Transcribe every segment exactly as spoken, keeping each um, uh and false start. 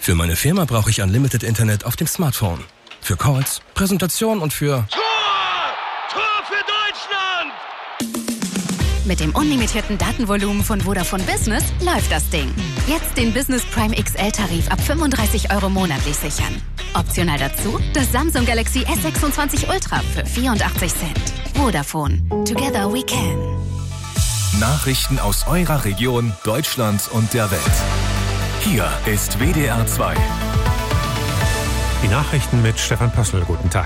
Für meine Firma brauche ich Unlimited Internet auf dem Smartphone. Für Calls, Präsentation und für... Tor! Tor für Deutschland! Mit dem unlimitierten Datenvolumen von Vodafone Business läuft das Ding. Jetzt den Business Prime X L-Tarif ab fünfunddreißig Euro monatlich sichern. Optional dazu das Samsung Galaxy S sechsundzwanzig Ultra für vierundachtzig Cent. Vodafone. Together we can. Nachrichten aus eurer Region, Deutschland und der Welt. Hier ist W D R zwei. Die Nachrichten mit Stefan Pössl. Guten Tag.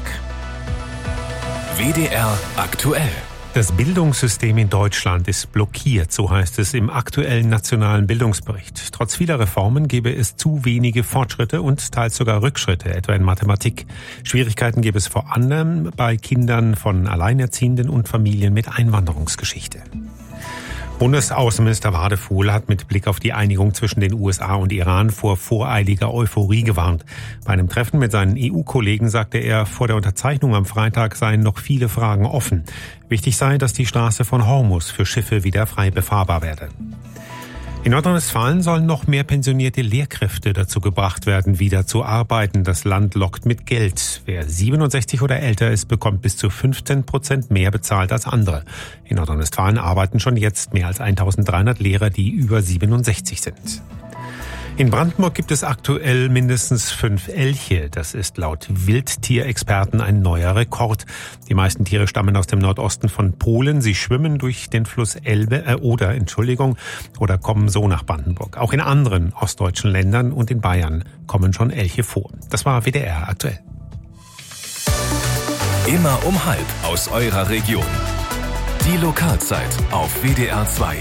W D R aktuell. Das Bildungssystem in Deutschland ist blockiert, so heißt es im aktuellen nationalen Bildungsbericht. Trotz vieler Reformen gäbe es zu wenige Fortschritte und teils sogar Rückschritte, etwa in Mathematik. Schwierigkeiten gäbe es vor allem bei Kindern von Alleinerziehenden und Familien mit Einwanderungsgeschichte. Bundesaußenminister Wadefuhl hat mit Blick auf die Einigung zwischen den U S A und Iran vor voreiliger Euphorie gewarnt. Bei einem Treffen mit seinen E U-Kollegen sagte er, vor der Unterzeichnung am Freitag seien noch viele Fragen offen. Wichtig sei, dass die Straße von Hormuz für Schiffe wieder frei befahrbar werde. In Nordrhein-Westfalen sollen noch mehr pensionierte Lehrkräfte dazu gebracht werden, wieder zu arbeiten. Das Land lockt mit Geld. Wer siebenundsechzig oder älter ist, bekommt bis zu fünfzehn Prozent mehr bezahlt als andere. In Nordrhein-Westfalen arbeiten schon jetzt mehr als eintausenddreihundert Lehrer, die über siebenundsechzig sind. In Brandenburg gibt es aktuell mindestens fünf Elche. Das ist laut Wildtierexperten ein neuer Rekord. Die meisten Tiere stammen aus dem Nordosten von Polen. Sie schwimmen durch den Fluss Elbe, äh, oder, Entschuldigung, oder kommen so nach Brandenburg. Auch in anderen ostdeutschen Ländern und in Bayern kommen schon Elche vor. Das war W D R aktuell. Immer um halb aus eurer Region. Die Lokalzeit auf W D R zwei.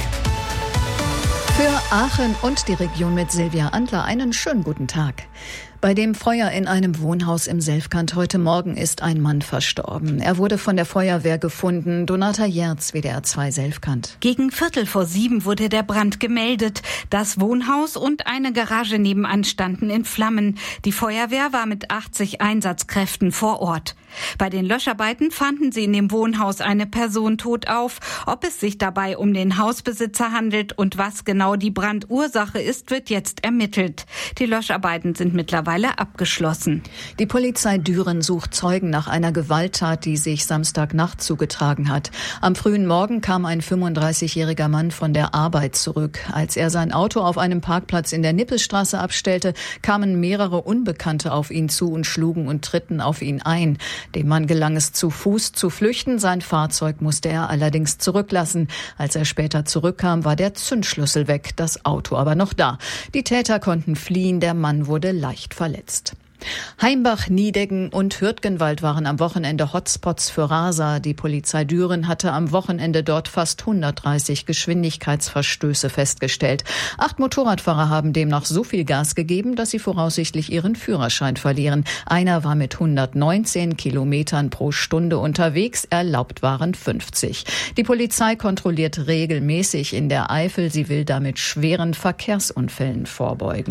Für Aachen und die Region mit Silvia Antler einen schönen guten Tag. Bei dem Feuer in einem Wohnhaus im Selfkant heute Morgen ist ein Mann verstorben. Er wurde von der Feuerwehr gefunden. Donata Jerz, W D R zwei Selfkant. Gegen Viertel vor sieben wurde der Brand gemeldet. Das Wohnhaus und eine Garage nebenan standen in Flammen. Die Feuerwehr war mit achtzig Einsatzkräften vor Ort. Bei den Löscharbeiten fanden sie in dem Wohnhaus eine Person tot auf. Ob es sich dabei um den Hausbesitzer handelt und was genau die Brandursache ist, wird jetzt ermittelt. Die Löscharbeiten sind mittlerweile abgeschlossen. Die Polizei Düren sucht Zeugen nach einer Gewalttat, die sich Samstagnacht zugetragen hat. Am frühen Morgen kam ein fünfunddreißigjähriger Mann von der Arbeit zurück. Als er sein Auto auf einem Parkplatz in der Nippelstraße abstellte, kamen mehrere Unbekannte auf ihn zu und schlugen und tritten auf ihn ein. Dem Mann gelang es zu Fuß zu flüchten. Sein Fahrzeug musste er allerdings zurücklassen. Als er später zurückkam, war der Zündschlüssel weg, das Auto aber noch da. Die Täter konnten fliehen, der Mann wurde leicht verletzt. Heimbach, Niedeggen und Hürtgenwald waren am Wochenende Hotspots für Raser. Die Polizei Düren hatte am Wochenende dort fast hundertdreißig Geschwindigkeitsverstöße festgestellt. Acht Motorradfahrer haben demnach so viel Gas gegeben, dass sie voraussichtlich ihren Führerschein verlieren. Einer war mit hundertneunzehn Kilometern pro Stunde unterwegs, erlaubt waren fünfzig. Die Polizei kontrolliert regelmäßig in der Eifel. Sie will damit schweren Verkehrsunfällen vorbeugen.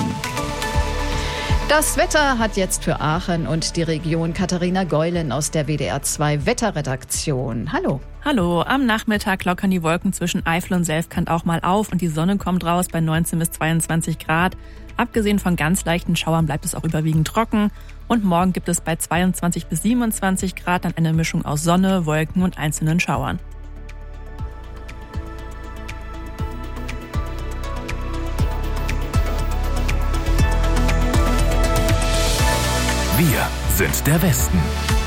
Das Wetter hat jetzt für Aachen und die Region Katharina Geulen aus der W D R zwei Wetterredaktion. Hallo. Hallo, am Nachmittag lockern die Wolken zwischen Eifel und Selfkant auch mal auf und die Sonne kommt raus bei neunzehn bis zweiundzwanzig Grad. Abgesehen von ganz leichten Schauern bleibt es auch überwiegend trocken und morgen gibt es bei zweiundzwanzig bis siebenundzwanzig Grad dann eine Mischung aus Sonne, Wolken und einzelnen Schauern. Wir sind der Westen.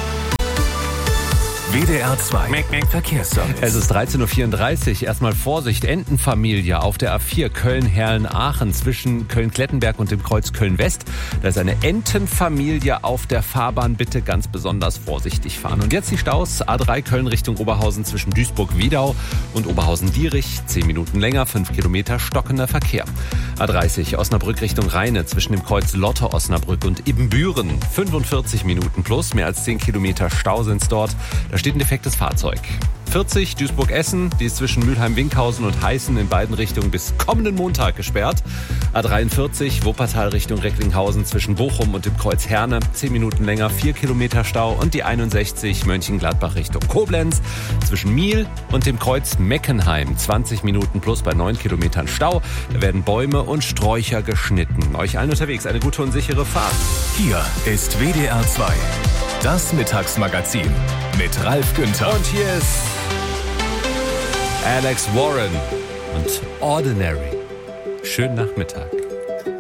W D R zwei Verkehrsservice. Es ist dreizehn Uhr vierunddreißig. Erstmal Vorsicht, Entenfamilie auf der A vier Köln-Herlen-Aachen zwischen Köln-Klettenberg und dem Kreuz Köln-West. Da ist eine Entenfamilie auf der Fahrbahn. Bitte ganz besonders vorsichtig fahren. Und jetzt die Staus. A drei Köln Richtung Oberhausen zwischen Duisburg-Wiedau und Oberhausen-Dierich. Zehn Minuten länger, fünf Kilometer stockender Verkehr. A dreißig Osnabrück Richtung Rheine zwischen dem Kreuz Lotte-Osnabrück und Ibbenbüren. fünfundvierzig Minuten plus, mehr als zehn Kilometer Stau sind's dort. Da steht ein defektes Fahrzeug. vierzig Duisburg-Essen, die ist zwischen Mülheim-Winkhausen und Heißen in beiden Richtungen bis kommenden Montag gesperrt. A dreiundvierzig Wuppertal Richtung Recklinghausen zwischen Bochum und dem Kreuz Herne, zehn Minuten länger, vier Kilometer Stau. Und die einundsechzig Mönchengladbach Richtung Koblenz zwischen Miel und dem Kreuz Meckenheim, zwanzig Minuten plus bei neun Kilometern Stau. Da werden Bäume und Sträucher geschnitten. Euch allen unterwegs eine gute und sichere Fahrt. Hier ist W D R zwei, das Mittagsmagazin mit Ralf Günther. Und hier ist Alex Warren und Ordinary. Schönen Nachmittag.